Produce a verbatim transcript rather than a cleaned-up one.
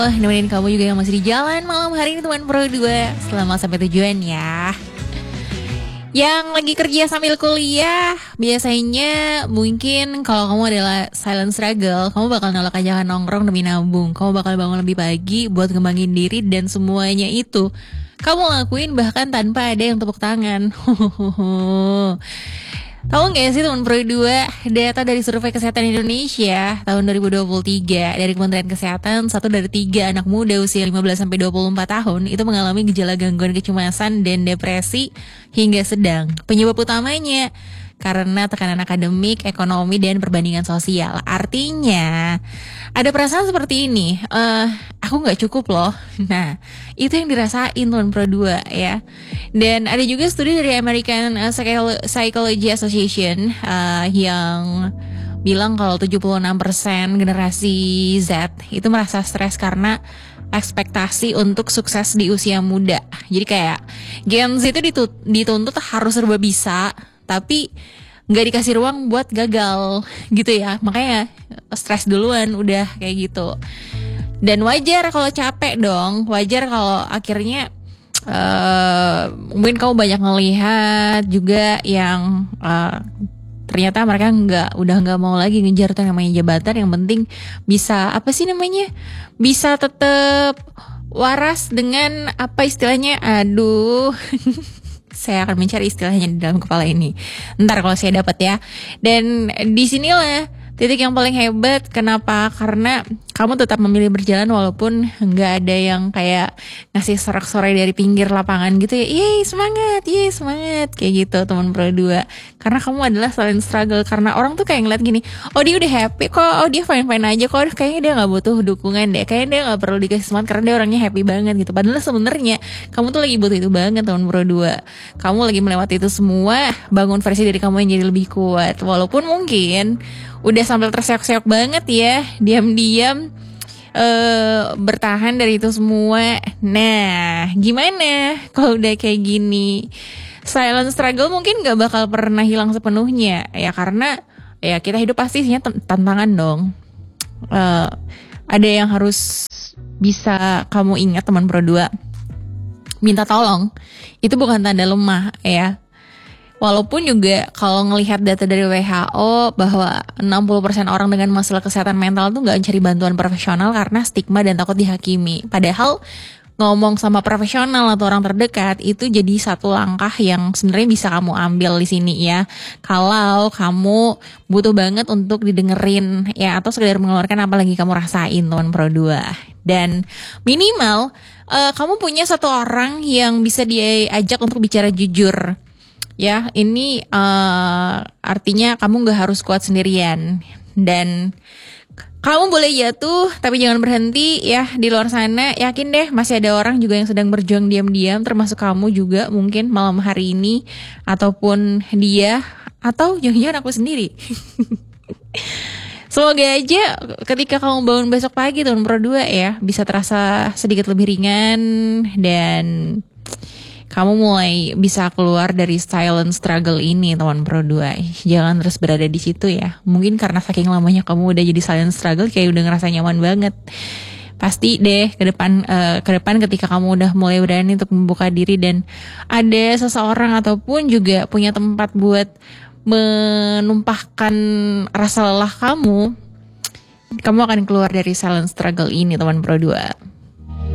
Oh, nemenin kamu juga yang masih di jalan malam hari ini teman Pro dua. Selamat sampai tujuan ya. Yang lagi kerja sambil kuliah, biasanya mungkin kalau kamu adalah silent struggle, kamu bakal nolak ajakan nongkrong demi nabung. Kamu bakal bangun lebih pagi buat ngembangin diri dan semuanya itu kamu lakuin bahkan tanpa ada yang tepuk tangan. Tahu nggak sih teman Pro dua, data dari Survei Kesehatan Indonesia tahun dua ribu dua puluh tiga dari Kementerian Kesehatan, satu dari tiga anak muda usia lima belas sampai dua puluh empat tahun itu mengalami gejala gangguan kecemasan dan depresi hingga sedang. Penyebab utamanya karena tekanan akademik, ekonomi, dan perbandingan sosial. Artinya, ada perasaan seperti ini, uh, aku gak cukup loh. Nah, itu yang dirasain teman Pro dua ya. Dan ada juga studi dari American Psychology Association uh, yang bilang kalau tujuh puluh enam persen generasi Z itu merasa stres karena ekspektasi untuk sukses di usia muda. Jadi kayak Gen Z itu dituntut harus serba bisa, tapi nggak dikasih ruang buat gagal gitu ya. Makanya stres duluan udah kayak gitu. Dan wajar kalau capek dong. Wajar kalau akhirnya uh, mungkin kamu banyak ngelihat juga yang uh, ternyata mereka nggak udah nggak mau lagi ngejar tuh namanya jabatan. Yang penting bisa apa sih namanya, bisa tetap waras dengan apa istilahnya, aduh saya akan mencari istilahnya di dalam kepala ini ntar kalau saya dapat ya. Dan disinilah titik yang paling hebat. Kenapa? Karena kamu tetap memilih berjalan walaupun nggak ada yang kayak ngasih sorak-sorai dari pinggir lapangan gitu ya. Yeay semangat, yeay semangat kayak gitu teman Pro dua. Karena kamu adalah silent struggle. Karena orang tuh kayak ngeliat gini, oh dia udah happy kok, oh dia fine-fine aja kok, kayaknya dia nggak butuh dukungan deh, kayaknya dia nggak perlu dikasih semangat karena dia orangnya happy banget gitu. Padahal sebenarnya kamu tuh lagi butuh itu banget teman Pro dua. Kamu lagi melewati itu semua, bangun versi dari kamu yang jadi lebih kuat. Walaupun mungkin udah sambil terseok-seok banget ya, diam-diam uh, bertahan dari itu semua. Nah, gimana kalau udah kayak gini? Silent struggle mungkin gak bakal pernah hilang sepenuhnya ya, karena ya kita hidup pasti isinya tantangan dong. Uh, ada yang harus bisa kamu ingat teman Pro dua. Minta tolong itu bukan tanda lemah ya. Walaupun juga kalau ngelihat data dari W H O bahwa enam puluh persen orang dengan masalah kesehatan mental tuh gak mencari bantuan profesional karena stigma dan takut dihakimi. Padahal ngomong sama profesional atau orang terdekat itu jadi satu langkah yang sebenarnya bisa kamu ambil di sini ya. Kalau kamu butuh banget untuk didengerin ya, atau sekedar mengeluarkan apa lagi kamu rasain teman Pro dua. Dan minimal uh, kamu punya satu orang yang bisa diajak untuk bicara jujur. Ya, ini uh, artinya kamu gak harus kuat sendirian. Dan kamu boleh jatuh, tapi jangan berhenti ya di luar sana. Yakin deh masih ada orang juga yang sedang berjuang diam-diam, termasuk kamu juga mungkin malam hari ini. Ataupun dia, atau jangan-jangan aku sendiri. Semoga aja ketika kamu bangun besok pagi tahun Pro dua ya, bisa terasa sedikit lebih ringan. Dan kamu mulai bisa keluar dari silent struggle ini teman Pro dua. Jangan terus berada di situ ya. Mungkin karena saking lamanya kamu udah jadi silent struggle, kayak udah ngerasa nyaman banget. Pasti deh ke depan uh, ke depan ketika kamu udah mulai berani untuk membuka diri dan ada seseorang ataupun juga punya tempat buat menumpahkan rasa lelah kamu, kamu akan keluar dari silent struggle ini teman Pro dua.